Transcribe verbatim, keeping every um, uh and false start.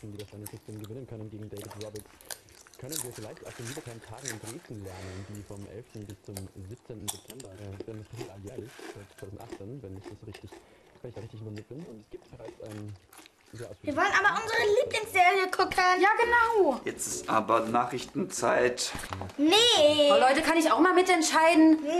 die das System gewinnen können gegen David Roberts, können wir vielleicht auf den wiederkehrenden Tagen in Dresden lernen, die vom elften bis zum siebzehnten September, äh, denn das passiert alljährlich, seit zweitausendachtzehn, wenn ich das richtig, wenn ich da richtig informiert bin. Und es gibt bereits ein sehr ausführliches... Wir wollen aber unsere Lieblingsserie gucken. Ja, genau. Jetzt ist aber Nachrichtenzeit. Nee. Oh, Leute, kann ich auch mal mitentscheiden?